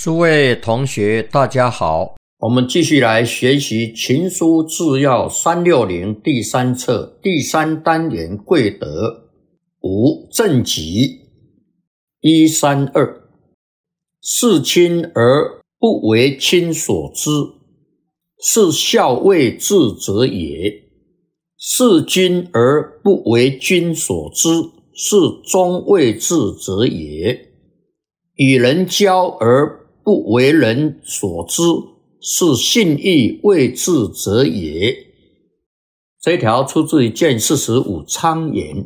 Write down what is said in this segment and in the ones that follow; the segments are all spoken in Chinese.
诸位同学大家好，我们继续来学习群书治要360第3册第3单元贵德5正己132。事亲而不为亲所知，是孝未至者也；事君而不为君所知，是忠未至者也；与人交而不为人所知，是信义未至者也。这一条出自于卷45昌言。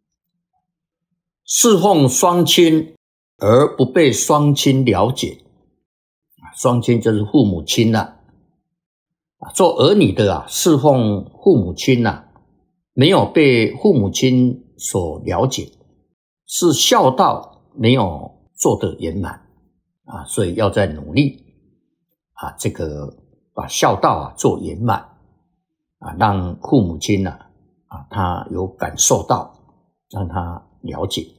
侍奉双亲而不被双亲了解，双亲就是父母亲啦。做儿女的侍奉父母亲没有被父母亲所了解，是孝道没有做得圆满所以要再努力这个把孝道做圆满让父母亲他有感受到，让他了解。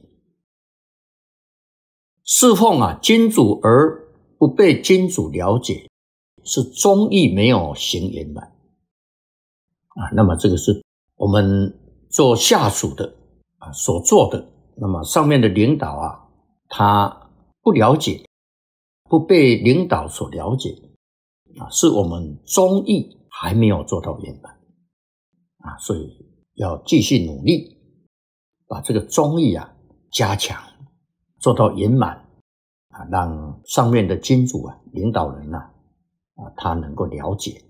侍奉君主而不被君主了解，是忠义没有行圆满那么这个是我们做下属的所做的。那么上面的领导他不了解，不被领导所了解是我们忠义还没有做到圆满所以要继续努力，把这个忠义加强，做到圆满让上面的君主领导人他能够了解。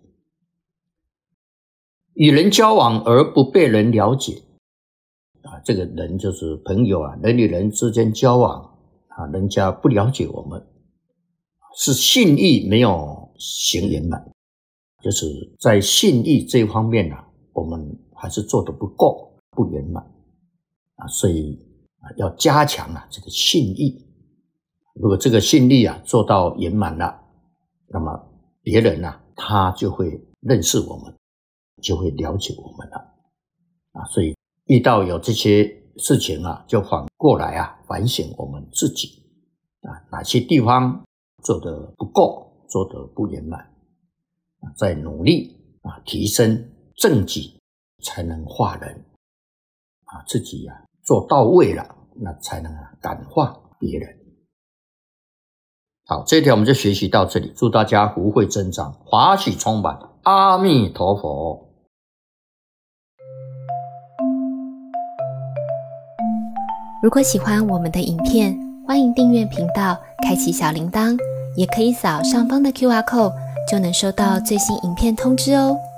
与人交往而不被人了解这个人就是朋友人与人之间交往人家不了解我们，是信义没有行圆满，就是在信义这方面我们还是做得不够，不圆满所以要加强这个信义。如果这个信义做到圆满了，那么别人他就会认识我们，就会了解我们了所以遇到有这些事情就反过来反省我们自己哪些地方做得不够，做得不圆满再努力提升正己，才能化人自己做到位了，那才能感化别人。好，这一条我们就学习到这里，祝大家福慧增长，华喜充满，阿弥陀佛。 如果喜欢我们的影片，欢迎订阅频道，开启小铃铛，也可以扫上方的 QR code， 就能收到最新影片通知哦。